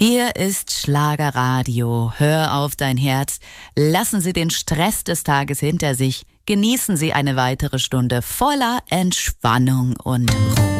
Hier ist Schlagerradio. Hör auf dein Herz. Lassen Sie den Stress des Tages hinter sich. Genießen Sie eine weitere Stunde voller Entspannung und Ruhe.